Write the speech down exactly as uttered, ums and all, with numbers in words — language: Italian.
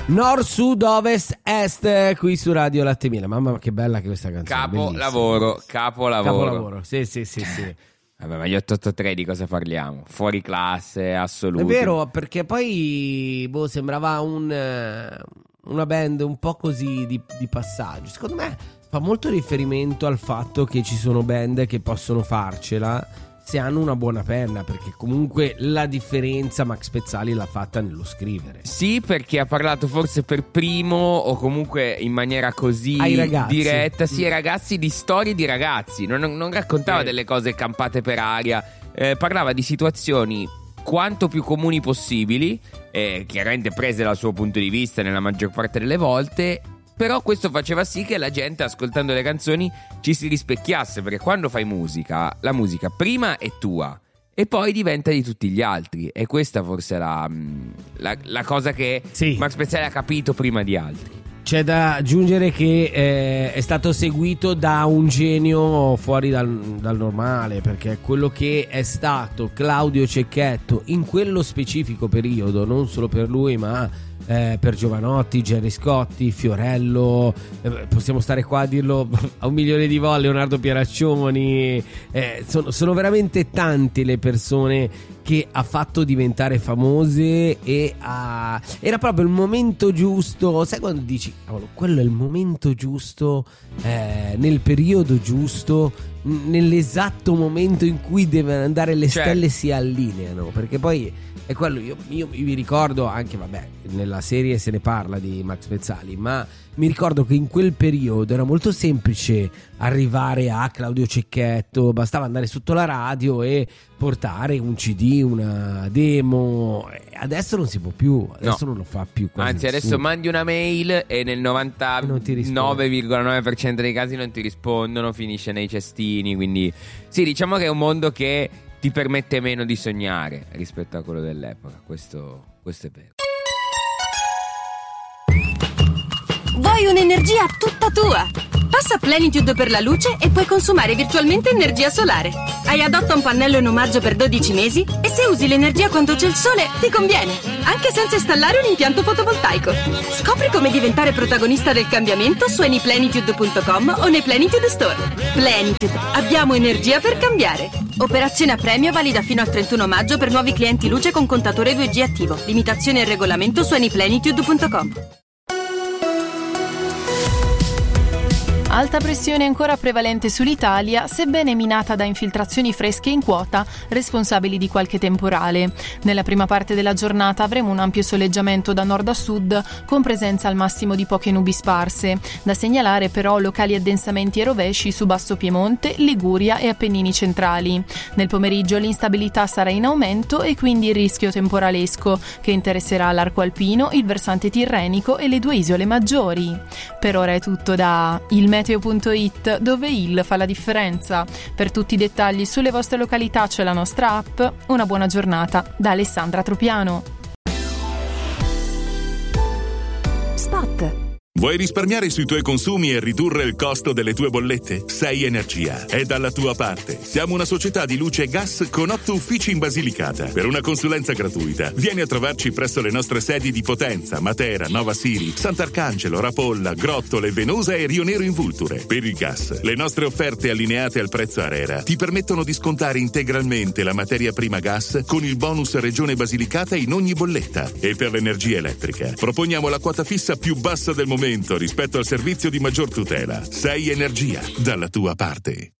Nord, Sud, Ovest, Est, qui su Radio Latte Miele. Mamma che bella che questa canzone. Capolavoro, capolavoro. Capolavoro, sì sì sì sì. Vabbè, ma gli otto otto tre di cosa parliamo? Fuori classe, assoluto. È vero, perché poi boh, sembrava un, una band un po' così di, di passaggio. Secondo me fa molto riferimento al fatto che ci sono band che possono farcela se hanno una buona penna, perché comunque la differenza Max Pezzali l'ha fatta nello scrivere. Sì, perché ha parlato forse per primo, o comunque in maniera così ai ragazzi. diretta, sì, ai ragazzi, di storie di ragazzi. Non, non raccontava eh. delle cose campate per aria, eh, parlava di situazioni quanto più comuni possibili, eh, chiaramente prese dal suo punto di vista nella maggior parte delle volte. Però questo faceva sì che la gente, ascoltando le canzoni, ci si rispecchiasse, perché quando fai musica, la musica prima è tua e poi diventa di tutti gli altri. E questa forse è la, la, la cosa che sì. Max Pezzali ha capito prima di altri. C'è da aggiungere che eh, è stato seguito da un genio fuori dal, dal normale, perché quello che è stato Claudio Cecchetto in quello specifico periodo, non solo per lui ma Eh, per Giovanotti, Gerry Scotti, Fiorello, eh, possiamo stare qua a dirlo a un milione di volte, Leonardo Pieraccioni, eh, sono, sono veramente tante le persone che ha fatto diventare famose e ha... era proprio il momento giusto, sai quando dici cavolo, quello è il momento giusto, eh, nel periodo giusto, nell'esatto momento in cui devono andare le certo. stelle si allineano, perché poi è quello. Io, io, io mi ricordo anche, vabbè, nella serie se ne parla di Max Pezzali, ma mi ricordo che in quel periodo era molto semplice arrivare a Claudio Cecchetto, bastava andare sotto la radio e portare un C D, una demo. Adesso non si può più, adesso no. non lo fa più quasi Anzi, nessuno. adesso mandi una mail e nel novantanove virgola nove per cento dei casi non ti rispondono, finisce nei cestini, quindi sì, diciamo che è un mondo che ti permette meno di sognare rispetto a quello dell'epoca, questo, questo è vero. Vuoi un'energia tutta tua? Passa Plenitude per la luce e puoi consumare virtualmente energia solare. Hai adotta un pannello in omaggio per dodici mesi e se usi l'energia quando c'è il sole ti conviene, anche senza installare un impianto fotovoltaico. Scopri come diventare protagonista del cambiamento su anyplenitude punto com o nei Plenitude Store. Plenitude, abbiamo energia per cambiare. Operazione a premio valida fino al trentuno maggio per nuovi clienti luce con contatore due G attivo. Limitazioni e regolamento su anyplenitude punto com. Alta pressione ancora prevalente sull'Italia, sebbene minata da infiltrazioni fresche in quota, responsabili di qualche temporale. Nella prima parte della giornata avremo un ampio soleggiamento da nord a sud, con presenza al massimo di poche nubi sparse. Da segnalare però locali addensamenti e rovesci su Basso Piemonte, Liguria e Appennini centrali. Nel pomeriggio l'instabilità sarà in aumento e quindi il rischio temporalesco, che interesserà l'arco alpino, il versante tirrenico e le due isole maggiori. Per ora è tutto da il meteo punto it, dove il fa la differenza. Per tutti i dettagli sulle vostre località c'è la nostra app. Una buona giornata da Alessandra Tropiano. Spot. Vuoi risparmiare sui tuoi consumi e ridurre il costo delle tue bollette? sei Energia è dalla tua parte. Siamo una società di luce e gas con otto uffici in Basilicata. Per una consulenza gratuita, vieni a trovarci presso le nostre sedi di Potenza, Matera, Nova Siri, Sant'Arcangelo, Rapolla, Grottole, Venosa e Rio Nero in Vulture. Per il gas, le nostre offerte allineate al prezzo ARERA ti permettono di scontare integralmente la materia prima gas con il bonus Regione Basilicata in ogni bolletta. E per l'energia elettrica, proponiamo la quota fissa più bassa del momento rispetto al servizio di maggior tutela. sei Energia, dalla tua parte.